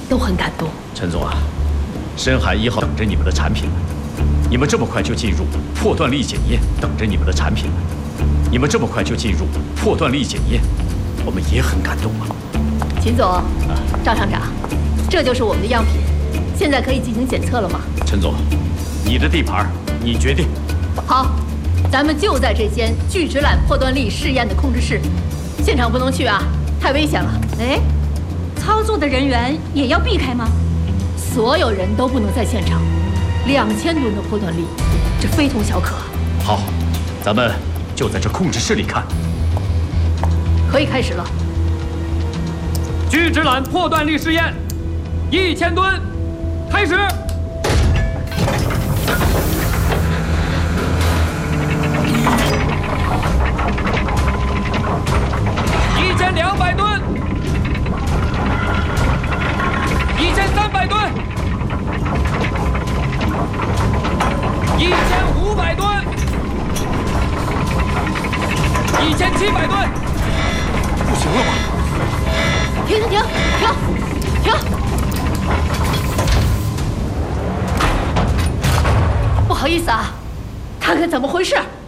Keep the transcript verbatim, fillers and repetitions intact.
都很感动。 陈总啊，深海一号等着你们的产品呢。你们这么快就进入破断力检验，等着你们的产品呢。你们这么快就进入破断力检验，我们也很感动啊。 秦总，赵厂长，这就是我们的样品，现在可以进行检测了吗？ 陈总，你的地盘，你决定。 好，咱们就在这间聚酯缆破断力试验的控制室，现场不能去啊，太危险了。 哎，操作的人员也要避开吗？ 所有人都不能在现场。两千吨的破断力，这非同小可。 好，咱们就在这控制室里看。 可以开始了。 聚酯缆破断力试验，一千吨，开始。一千两百吨，一千三百吨，一千五百吨，一千七百吨， 不行了吧？ 停停停停停！不好意思啊，看看怎么回事。